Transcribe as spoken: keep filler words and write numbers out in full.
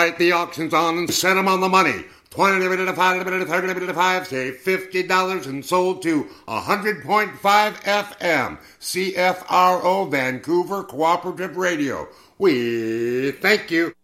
The auction's on and set them on the money. twenty divided to five divided to thirty divided to five, say fifty dollars and sold to one hundred point five F M, C F R O, Vancouver Cooperative Radio. We thank you.